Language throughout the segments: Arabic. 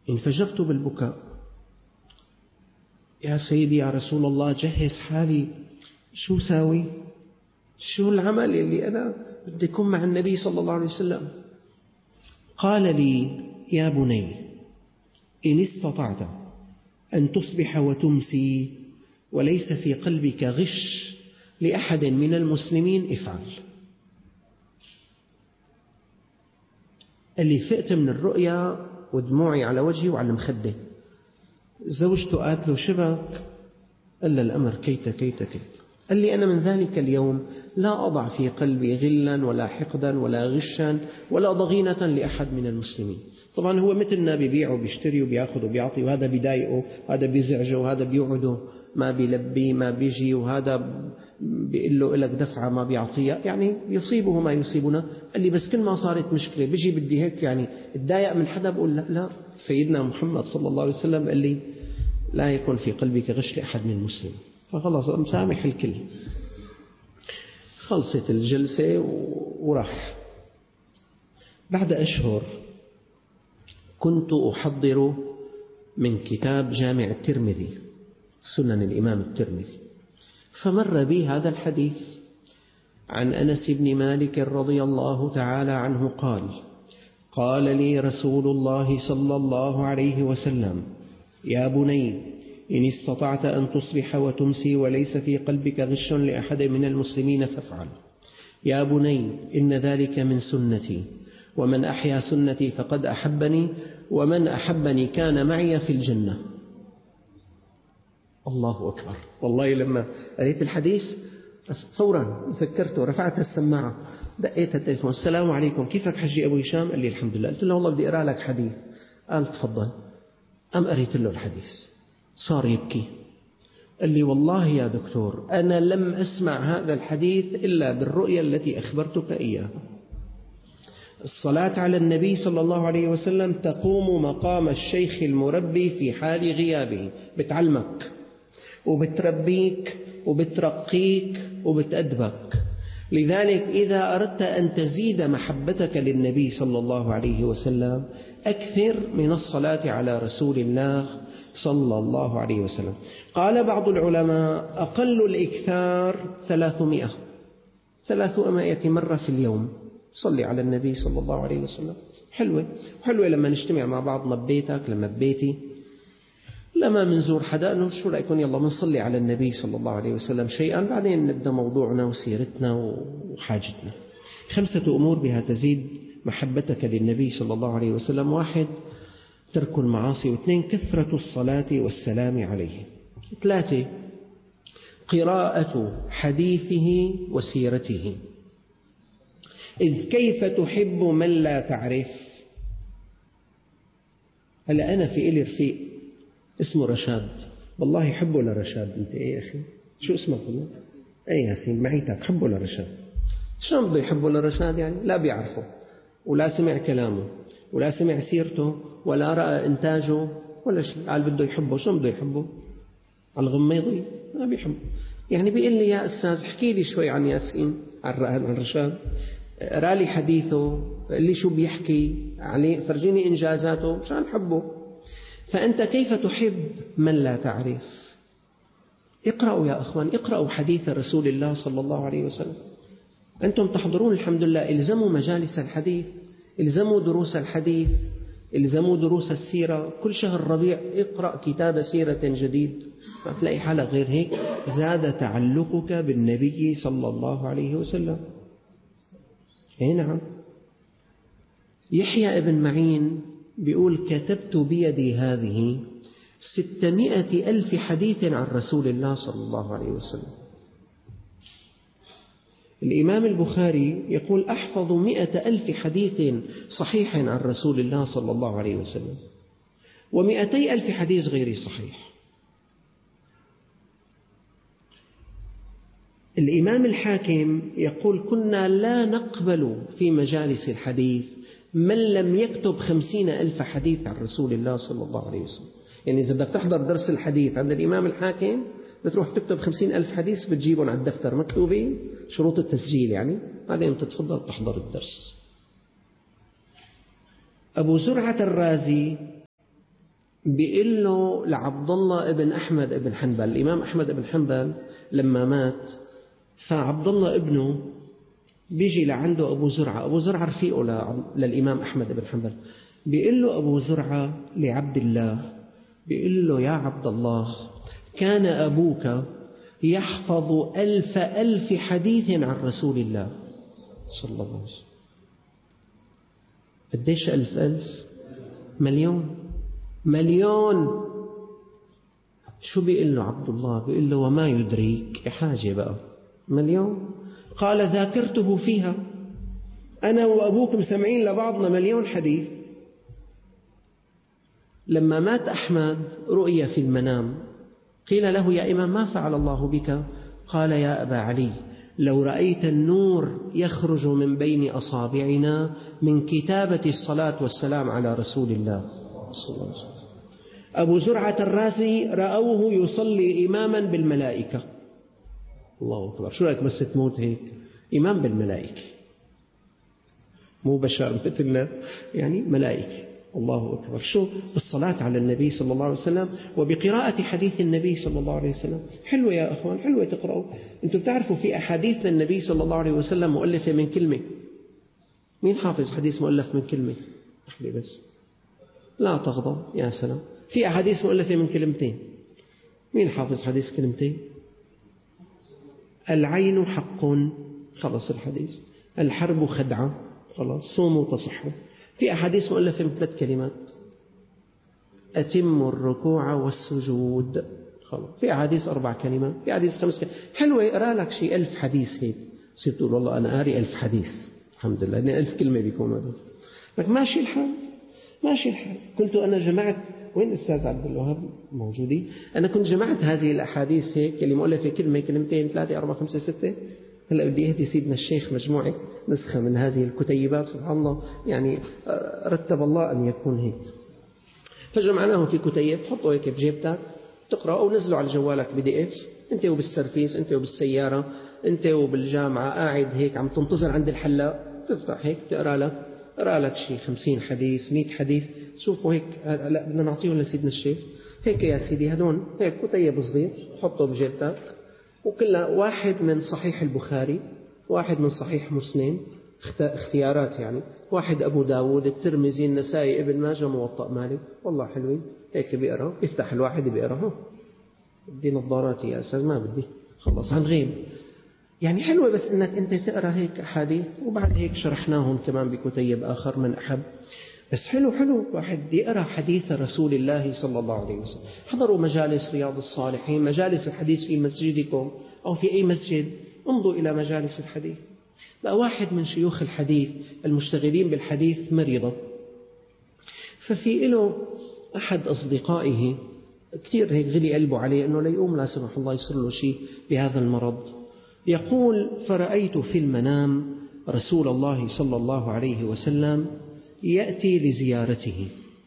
انفجرت بالبكاء. يا سيدي يا رسول الله، جهز حالي، شو ساوي؟ شو العمل اللي أنا بدي أكون مع النبي صلى الله عليه وسلم؟ قال لي: يا بني، إن استطعت أن تصبح وتمسي وليس في قلبك غش لأحد من المسلمين افعل. اللي فقت من الرؤيا ودموعي على وجهي وعلى المخدة. زوجته قالت له: شبك؟ قال له: الأمر كيت كيت كيت. قال لي: أنا من ذلك اليوم لا أضع في قلبي غلا ولا حقدا ولا غشا ولا ضغينة لأحد من المسلمين. طبعا هو مثلنا، بيبيع وبيشتري وبياخذ وبيعطي، وهذا بيضايقه، وهذا بيزعجه، وهذا بيوعده ما بيلبي ما بيجي، وهذا بيقول له لك دفعة ما بيعطيها، يعني يصيبه ما يصيبنا. قال لي: بس كل ما صارت مشكلة بيجي بدي هيك يعني اتضايق من حدا، بقول لا لا، سيدنا محمد صلى الله عليه وسلم قال لي: لا يكن في قلبك غش لأحد من المسلم. فخلص مسامح الكل. خلصت الجلسة وراح. بعد أشهر كنت أحضر من كتاب جامع الترمذي، سنن الإمام الترمذي، فمر بي هذا الحديث عن أنس بن مالك رضي الله تعالى عنه قال: قال لي رسول الله صلى الله عليه وسلم: يا بني، إن استطعت أن تصبح وتمسي وليس في قلبك غش لأحد من المسلمين فافعل. يا بني، إن ذلك من سنتي، ومن أحيا سنتي فقد أحبني، ومن أحبني كان معي في الجنة. الله أكبر. والله لما قريت الحديث فورا ذكرته، رفعت السماعة، دقيت التليفون: السلام عليكم، كيفك حجي أبو هشام؟ قال لي: الحمد لله. قلت له: والله بدي أقرأ لك حديث. قال: تفضل. أم قريت له الحديث، صار يبكي. قال لي: والله يا دكتور، أنا لم أسمع هذا الحديث إلا بالرؤيا التي أخبرتك إياها. الصلاة على النبي صلى الله عليه وسلم تقوم مقام الشيخ المربي في حال غيابه، بتعلمك وبتربيك وبترقيك وبتأدبك. لذلك إذا أردت أن تزيد محبتك للنبي صلى الله عليه وسلم أكثر من الصلاة على رسول الله صلى الله عليه وسلم. قال بعض العلماء: أقل الإكثار 300 مرة في اليوم صلي على النبي صلى الله عليه وسلم. حلوة لما نجتمع مع بعضنا ببيتك، لما ببيتي، لما منزور حدا، إنه شو رأيكم يلا منصلي على النبي صلى الله عليه وسلم شيئا، بعدين نبدأ موضوعنا وسيرتنا وحاجتنا. 5 أمور بها تزيد محبتك للنبي صلى الله عليه وسلم: 1 ترك المعاصي، 2 كثرة الصلاة والسلام عليه، 3 قراءة حديثه وسيرته. إذ كيف تحب من لا تعرف؟ هلا أنا في إلي رفيق اسمه رشاد، والله حبه لرشاد. أنت إيه يا أخي؟ شو اسمك والله؟ أي ياسين معيتك، حبه لرشاد. شلون بده يحبه لرشاد يعني؟ لا بيعرفه، ولا سمع كلامه، ولا سمع سيرته، ولا رأى إنتاجه، ولا شيء. قال بده يحبه. شلون بده يحبه؟ على الغميضي؟ ما بيحبه. يعني بيقول لي: يا أستاذ احكي لي شوي عن ياسين، عن رشاد، اقرأ لي حديثه، قل لي شو بيحكي عليه، فرجيني إنجازاته مشان حبه. فأنت كيف تحب من لا تعرف؟ اقرأوا يا أخوان، اقرأوا حديث رسول الله صلى الله عليه وسلم. أنتم تحضرون الحمد لله، الزموا مجالس الحديث، الزموا دروس الحديث، الزموا دروس السيرة. كل شهر ربيع اقرأ كتاب سيرة جديد، ما تلاقي حالة غير هيك. زاد تعلقك بالنبي صلى الله عليه وسلم. اي نعم. يحيى ابن معين بيقول: كتبت بيدي هذه 600,000 حديث عن رسول الله صلى الله عليه وسلم. الإمام البخاري يقول: أحفظ 100,000 حديث صحيح عن رسول الله صلى الله عليه وسلم، 200,000 حديث غير صحيح. الإمام الحاكم يقول: كنا لا نقبل في مجالس الحديث من لم يكتب 50,000 حديث عن رسول الله صلى الله عليه وسلم. يعني إذا بدك تحضر درس الحديث عند الإمام الحاكم بتروح تكتب 50,000 حديث، بتجيبهم على الدفتر مكتوبين، شروط التسجيل يعني، بعدين بتتفضل تحضر الدرس. أبو زرعة الرازي بيقول له لعبد الله ابن أحمد ابن حنبل. الإمام أحمد ابن حنبل لما مات فعبد الله ابنه بيجي لعنده أبو زرعة. أبو زرعة رفيقه للإمام أحمد ابن حنبل. بيقول له أبو زرعة لعبد الله، بيقول له: يا عبد الله، كان أبوك يحفظ 1000 حديث عن رسول الله صلى الله عليه وسلم. قديش 1000؟ مليون. شو بيقول له عبد الله؟ بيقول له: وما يدريك، حاجة بقى مليون. قال: ذاكرته فيها، أنا وأبوك مسمعين لبعضنا 1,000,000 حديث. لما مات أحمد رؤيا في المنام، قيل له: يا إمام، ما فعل الله بك؟ قال: يا أبا علي، لو رأيت النور يخرج من بين أصابعنا من كتابة الصلاة والسلام على رسول الله صلى الله عليه وسلم. أبو زرعة الرازي رأوه يصلي إماما بالملائكة. الله أكبر. شو رأيك بس تموت هيك إمام بالملائكة، مو بشر مثلنا، يعني ملائكة. الله أكبر. شو بالصلاة على النبي صلى الله عليه وسلم وبقراءة حديث النبي صلى الله عليه وسلم. حلوة يا أخوان، حلوة تقرأوا. أنتم بتعرفوا في أحاديث للنبي صلى الله عليه وسلم مؤلفة من كلمة. مين حافظ حديث مؤلف من كلمة؟ أحلي بس. لا تغضب، يا سلام. في أحاديث مؤلفة من كلمتين. مين حافظ حديث كلمتين؟ العين حق، خلص الحديث. الحرب خدعة، خلاص. صوموا تصحوا. في أحاديث مؤلفة من 3 كلمات: أتموا الركوع والسجود، خلاص. في أحاديث 4 كلمات، في أحاديث 5 كلمات. حلوة يقرأ لك شيء 1000 حديث هيك، صرت تقول والله أنا قاري 1000 حديث، الحمد لله، لأن 1000 كلمة بيكونوا هذول. لك ماشي الحال، ماشي الحال. كنت أنا جمعت، وين الأستاذ عبد الوهاب موجودين؟ أنا كنت جمعت هذه الأحاديث هيك اللي مؤلفة كلمة كلمتين 3 4 5 6. هلا بدي أهدي سيدنا الشيخ مجموعة نسخة من هذه الكتيبات، سبحان الله، يعني رتب الله أن يكون هيك. فجمعناهم في كتيب، حطوا هيك بجيبتك تقرأ، أو نزلوا على جوالك PDF، أنت وبالسرفيس، أنت وبالسيارة، أنت وبالجامعة، قاعد هيك عم تنتظر عند الحلاق، تفتح هيك تقرأ لك شيء 50 حديث 100 حديث. شوفوا هيك، لا بدنا نعطيهم لسيدنا الشيخ هيك يا سيدي، هدون هيك كتيب صغير، حطه بجيبتك، وكلها واحد من صحيح البخاري، واحد من صحيح مسلم، اختيارات يعني، واحد أبو داود، الترمذي، النسائي، ابن ماجه، موطأ مالك. والله حلوين هيك. بيقرأ، يفتح الواحد بيقرأ. بدي نظاراتي يا أستاذ، ما بدي، خلص هنغيب. يعني حلوة بس إنك أنت تقرأ هيك أحاديث، وبعد هيك شرحناهم كمان بكتيب آخر من أحب. بس حلو واحد يقرأ حديث رسول الله صلى الله عليه وسلم. حضروا مجالس رياض الصالحين، مجالس الحديث في مسجدكم أو في أي مسجد، انظروا إلى مجالس الحديث. بقى واحد من شيوخ الحديث المشتغلين بالحديث مريضة، ففي له أحد أصدقائه كثير هيك غلي قلبه عليه أنه لا يقوم لا سمح الله يصير له شيء بهذا المرض. يقول: فرأيت في المنام رسول الله صلى الله عليه وسلم يأتي لزيارته.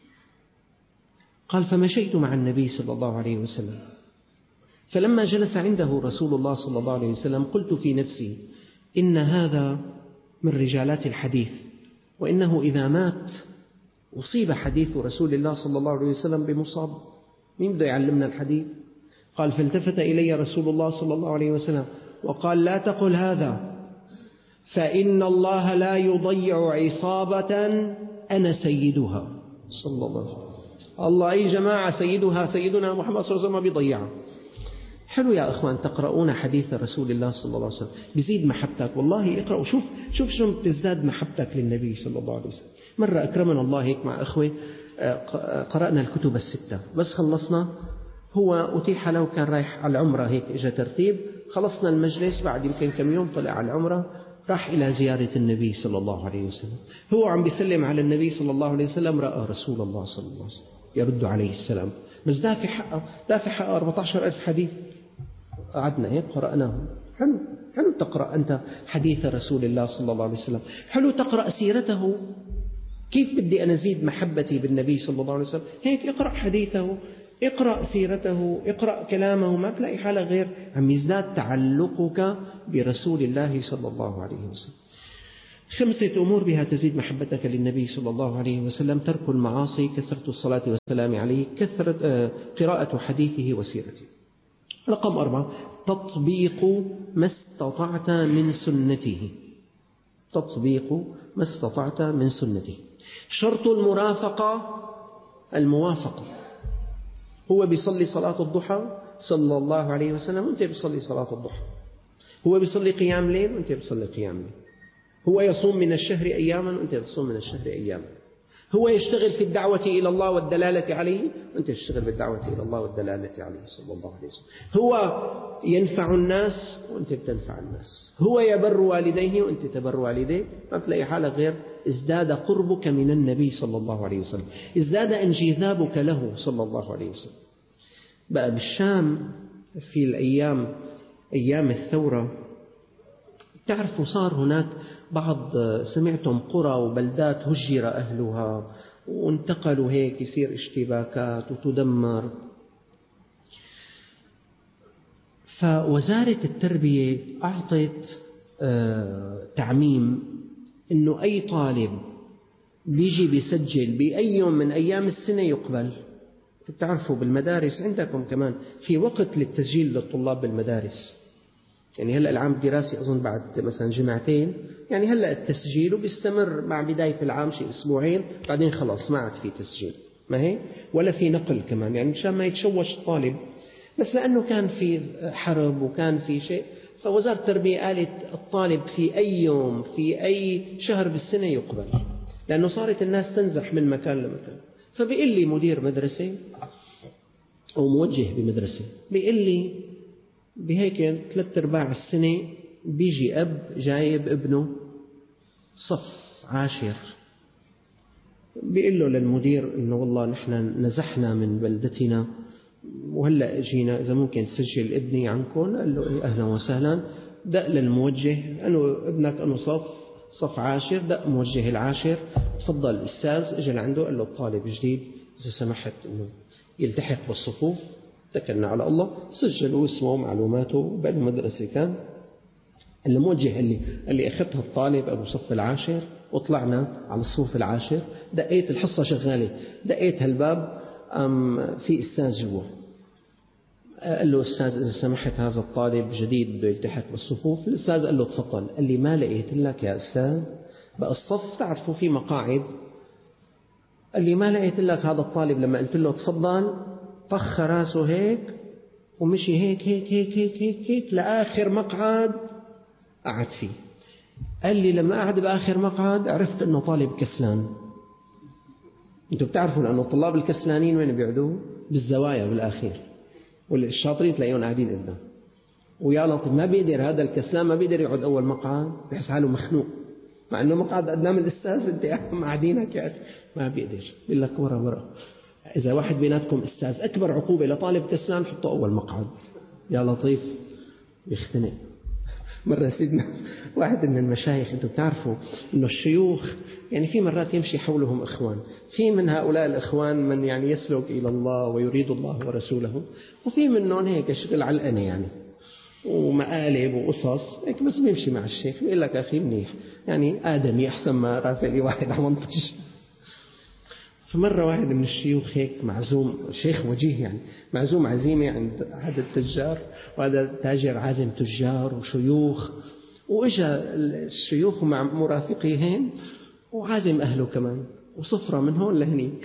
قال: فمشيت مع النبي صلى الله عليه وسلم، فلما جلس عنده رسول الله صلى الله عليه وسلم قلت في نفسي: إن هذا من رجالات الحديث، وإنه إذا مات أصيب حديث رسول الله صلى الله عليه وسلم بمصاب، مين بده يعلمنا الحديث؟ قال: فالتفت إلي رسول الله صلى الله عليه وسلم وقال: لا تقل هذا، فإن الله لا يضيع عصابة أنا سيدها صلى الله عليه وسلم. الله أي جماعة سيدها سيدنا محمد صلى الله عليه وسلم بيضيعها. حلو يا أخوان تقرؤون حديث رسول الله صلى الله عليه وسلم، بيزيد محبتك. والله اقرأوا، شوف شو بتزداد محبتك للنبي صلى الله عليه وسلم. مرة أكرمنا الله هيك مع أخوة، قرأنا الكتب 6، بس خلصنا، هو أتيح له، كان رايح على العمرة هيك، إجا ترتيب، خلصنا المجلس بعد يمكن كم يوم طلع على العمرة، راح إلى زيارة النبي صلى الله عليه وسلم. هو عم بيسلم على النبي صلى الله عليه وسلم، رأى رسول الله صلى الله عليه وسلم يرد عليه السلام، بس دافع حقه 14,000 حديث. قعدنا هيك قرأناهم. حلو تقرأ أنت حديث رسول الله صلى الله عليه وسلم، حلو تقرأ سيرته. كيف بدي أنا أزيد محبتي بالنبي صلى الله عليه وسلم؟ هيك اقرأ حديثه، اقرأ سيرته، اقرأ كلامه، ما تلاقي حالك غير عم يزداد تعلقك برسول الله صلى الله عليه وسلم. 5 أمور بها تزيد محبتك للنبي صلى الله عليه وسلم: ترك المعاصي، كثرة الصلاة والسلام عليه، قراءة حديثه وسيرته. رقم 4: تطبيق ما استطعت من سنته. تطبيق ما استطعت من سنته. شرط المرافقة الموافقة. هو بيصلي صلاة الضحى صلى الله عليه وسلم وانت بيصلي صلاة الضحى. هو بيصلي قيام ليل وانت بيصلي قيام ليل. هو يصوم من الشهر أياما وانت بتصوم من الشهر أياما. هو يشتغل في الدعوة إلى الله والدلالة عليه وانت تشتغل بالدعوة إلى الله والدلالة عليه صلى الله عليه وسلم. هو ينفع الناس وانت بتنفع الناس. هو يبر والديه وانت تبر والديه. ما بتلاقي حالك غير ازداد قربك من النبي صلى الله عليه وسلم، ازداد انجذابك له صلى الله عليه وسلم. بقى بالشام في أيام الثورة، تعرفوا صار هناك سمعتم قرى وبلدات هجر أهلها وانتقلوا، هيك يصير اشتباكات وتدمر. فوزارة التربية أعطت تعميم إنه أي طالب بيجي بيسجل بأي يوم من أيام السنة يقبل. بتعرفوا بالمدارس عندكم كمان في وقت للتسجيل للطلاب بالمدارس، يعني هلأ العام الدراسي أظن بعد مثلا جمعتين، يعني هلأ التسجيل وبيستمر مع بداية العام شيء أسبوعين، بعدين خلاص ما عاد في تسجيل، ما هي ولا في نقل كمان، يعني مشان ما يتشوش الطالب. بس لأنه كان في حرب وكان في شيء، فوزارة التربية قالت الطالب في أي يوم في أي شهر بالسنة يقبل، لأنه صارت الناس تنزح من مكان لمكان. فبيقول لي مدير مدرسة أو موجه بمدرسة، بيقول لي بهيك 3/4 السنة بيجي أب جايب ابنه صف 10، بيقول له للمدير إنه والله نحن نزحنا من بلدتنا وهلأ جينا، إذا ممكن تسجل ابني عنكم. قال له إيه أهلا وسهلا. دق للموجه أنه ابنك أنه صف 10. دق موجه 10، تفضل الأستاذ. إجا لعنده قال له الطالب جديد إذا سمحت إنه يلتحق بالصفوف. اتكلنا على الله، سجلوا اسمه ومعلوماته بأي مدرسة كان. الموجه قال لي أخذت الطالب أبو صف 10 وطلعنا على الصفوف 10. دقيت الحصة شغالة، دقيت هالباب في أستاذ جوا. قال له أستاذ إذا سمحت هذا الطالب جديد بده يلتحق بالصفوف. الأستاذ قال له تفضل. قال لي ما لقيت لك يا أستاذ بقى الصف تعرفوا في مقاعد. قال لي ما لقيت لك هذا الطالب لما قلت له تفضل طخ راسه هيك ومشي هيك هيك هيك هيك هيك, هيك لآخر مقعد قعد فيه. قال لي لما قعد بآخر مقعد عرفت أنه طالب كسلان. أنتوا بتعرفوا لأنه الطلاب الكسلانين وين بيقعدوا؟ بالزوايا بالآخر، والشاطرين تلاقيهم قاعدين قدام. ويا لطيف ما بيقدر هذا الكسلان ما بيقدر يقعد أول مقعد، بيحس حاله مخنوق مع أنه مقعد قدام الأستاذ. أنت قاعدينك يا أخي ما بيقدر. يقول لك ورا. إذا واحد بيناتكم أستاذ أكبر عقوبة لطالب كسلان حطه أول مقعد. يا لطيف بيختنق. مرة سيدنا واحد من المشايخ، أنتم بتعرفوا أنه الشيوخ يعني في مرات يمشي حولهم إخوان، في من هؤلاء الإخوان من يعني يسلك إلى الله ويريد الله ورسوله، وفي منهم هيك شغل علقنة يعني ومقالب وقصص هيك، بس بيمشي مع الشيخ بيقول لك أخي منيح يعني آدمي أحسن ما رافع لي واحد عمنطش. فمرة واحد من الشيوخ هيك معزوم، شيخ وجيه يعني معزوم عزيمة عند أحد التجار، وهذا تاجر عازم تجار وشيوخ، وإجا الشيوخ مع مرافقيهم وعازم أهله كمان، وصفرة من هون لهنيك.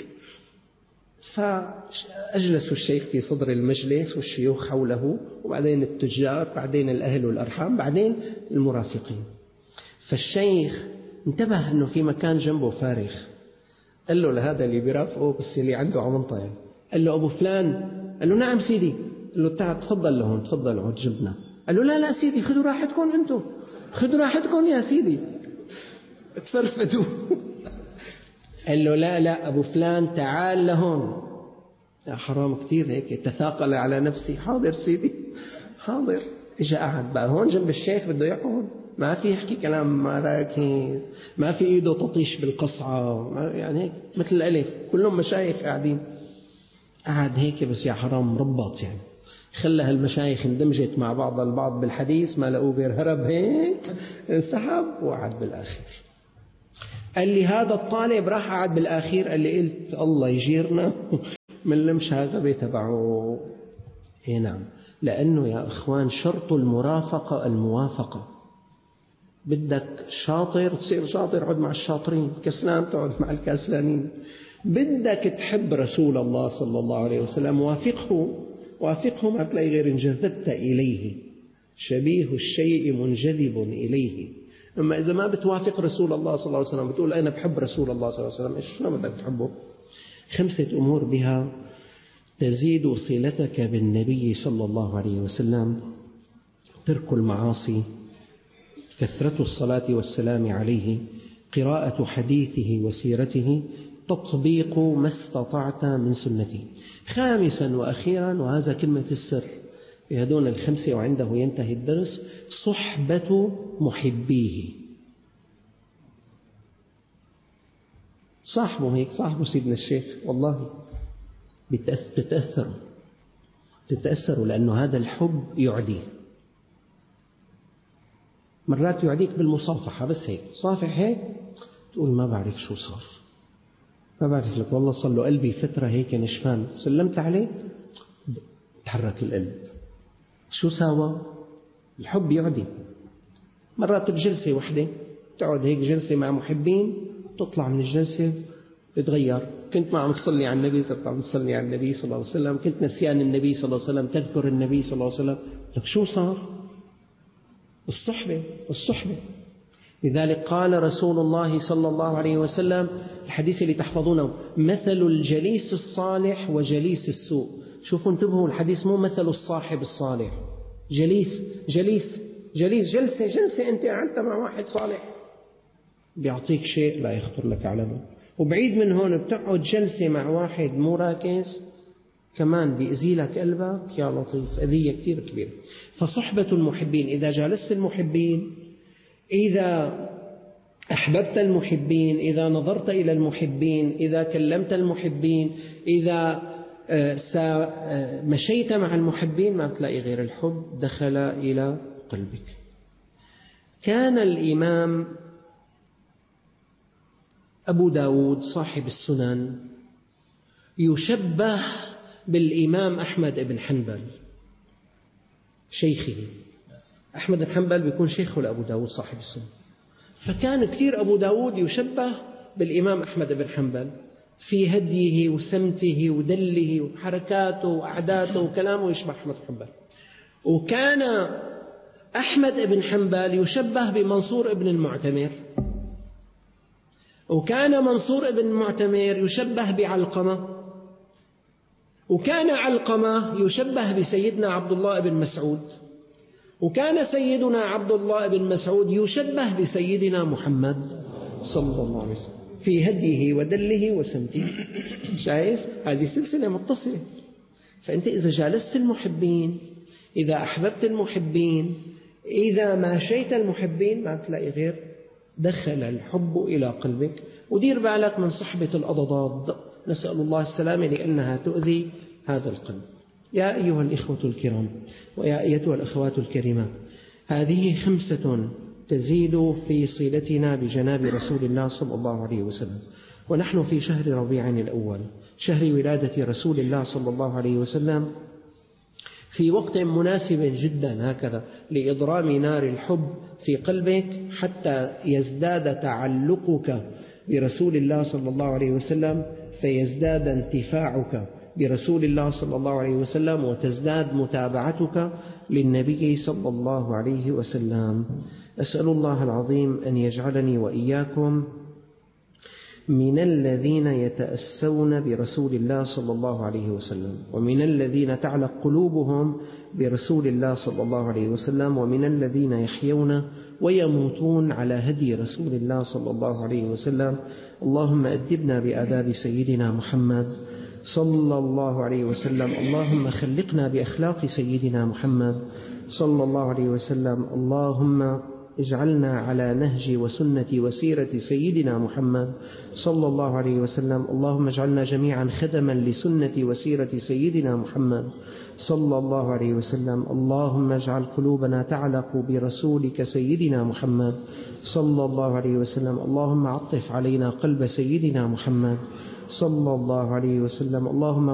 فأجلسوا الشيخ في صدر المجلس والشيوخ حوله، وبعدين التجار، بعدين الأهل والأرحام، بعدين المرافقين. فالشيخ انتبه أنه في مكان جنبه فارغ، قال له لهذا اللي بيرافقه بس اللي عنده عمنطة يعني، قال له أبو فلان. قال له نعم سيدي. قال له تعال تفضل لهون، تفضل عود جبنا. قال له لا سيدي خذوا راحتكم أنتم، خذوا راحتكم يا سيدي تفرفتوا. قال له لا أبو فلان تعال لهون. يا حرام كتير هيك تثاقل على نفسي. حاضر سيدي حاضر. إجا قعد بقى هون جنب الشيخ بده يقعد، ما في يحكي كلام مراكز، ما في إيده تطيش بالقصعة، يعني هيك مثل الألف كلهم مشايخ قاعدين. قعد هيك بس يا حرام مربط يعني، خلى هالمشايخ اندمجت مع بعض البعض بالحديث، ما لقوا غير هرب هيك انسحب وقعد بالآخر. قال لي هذا الطالب راح قعد بالآخير، قال لي قلت الله يجيرنا من المشاغبة تبعه. إيه نعم، لأنه يا إخوان شرط المرافقة الموافقة. بدك شاطر تصير شاطر، عد مع الشاطرين، كسلان تقعد مع الكسلانين. بدك تحب رسول الله صلى الله عليه وسلم، وافقه ما تلاقي غير انجذبت إليه، شبيه الشيء منجذب إليه. أما إذا ما بتوافق رسول الله صلى الله عليه وسلم، بتقول أنا بحب رسول الله صلى الله عليه وسلم، إيش شلون بدك تحبه؟ 5 أمور بها تزيد صلتك بالنبي صلى الله عليه وسلم: ترك المعاصي، كثرة الصلاة والسلام عليه، قراءة حديثه وسيرته، تطبيق ما استطعت من سنته. 5 وأخيرا، وهذا كلمة السر في هذول 5 وعنده ينتهي الدرس: صحبة محبيه. صاحبه هيك، صاحبه سيدنا الشيخ، والله تتأثروا لأنه هذا الحب يعديه. مرات يعديك بالمصافحة، بس هيك صافح هيك تقول ما بعرف شو صار، ما بعرف لك والله صار له قلبي فترة هيك نشفان، سلمت عليه تحرك القلب. شو ساوى؟ الحب يعدي. مرات بجلسة وحدة تقعد هيك جلسة مع محبين، تطلع من الجلسة تتغير. كنت ما عم تصلي على النبي، صرت عم تصلي على النبي صلى الله عليه وسلم. كنت نسيان النبي صلى الله عليه وسلم، تذكر النبي صلى الله عليه وسلم. لك شو صار؟ الصحبة. لذلك قال رسول الله صلى الله عليه وسلم الحديث اللي تحفظونه: مثل الجليس الصالح وجليس السوء. شوفوا انتبهوا، الحديث مو مثل الصاحب الصالح، جليس جلسة أنت قعدت مع واحد صالح بيعطيك شيء لا يخطر لك على بال، وبعيد من هون بتقعد جلسة مع واحد مو راكز كمان بيأذيلك قلبك، يا لطيف، أذية كتير كبيرة. فصحبة المحبين، إذا جالست المحبين، إذا أحببت المحبين، إذا نظرت إلى المحبين، إذا كلمت المحبين، إذا مشيت مع المحبين، ما بتلاقي غير الحب دخل إلى قلبك. كان الإمام أبو داود صاحب السنن يشبه بالإمام أحمد بن حنبل، شيخه. أحمد بن حنبل بيكون شيخه لأبو داود صاحب السنن، فكان كثير أبو داود يشبه بالإمام أحمد بن حنبل في هديه وسمته ودله وحركاته وأعداته وكلامه، يشبه أحمد بن حنبل. وكان أحمد بن حنبل يشبه بمنصور بن المعتمر، وكان منصور بن المعتمر يشبه بعلقمة، وكان علقمة يشبه بسيدنا عبد الله بن مسعود، وكان سيدنا عبد الله بن مسعود يشبه بسيدنا محمد صلى الله عليه وسلم في هديه ودله وسمته. شايف؟ هذه سلسلة متصلة. فأنت إذا جالست المحبين، إذا أحببت المحبين، إذا ماشيت المحبين، ما تلاقي غير دخل الحب إلى قلبك. ودير بالك من صحبة الأضداد، نسأل الله السلامة، لأنها تؤذي هذا القلب. يا أيها الإخوة الكرام ويا أيتها الأخوات الكريمات، هذه 5 تزيد في صلتنا بجناب رسول الله صلى الله عليه وسلم. ونحن في شهر ربيع الأول، شهر ولادة رسول الله صلى الله عليه وسلم، في وقت مناسب جدا هكذا لإضرام نار الحب في قلبك، حتى يزداد تعلقك برسول الله صلى الله عليه وسلم، فيزداد انتفاعك برسول الله صلى الله عليه وسلم، وتزداد متابعتك للنبي صلى الله عليه وسلم. أسأل الله العظيم أن يجعلني وإياكم من الذين يتأسون برسول الله صلى الله عليه وسلم، ومن الذين تعلق قلوبهم برسول الله صلى الله عليه وسلم، ومن الذين يحيون ويموتون على هدي رسول الله صلى الله عليه وسلم. اللهم أدبنا بآداب سيدنا محمد صلى الله عليه وسلم. اللهم خلقنا بأخلاق سيدنا محمد صلى الله عليه وسلم. اللهم اجعلنا على نهج وسنة وسيرة سيدنا محمد صلى الله عليه وسلم. اللهم اجعلنا جميعا خدما لسنة وسيرة سيدنا محمد صلى الله عليه وسلم. اللهم اجعل قلوبنا تعلق برسولك سيدنا محمد صلى الله عليه وسلم. اللهم عطف علينا قلب سيدنا محمد صلى الله عليه وسلم. اللهم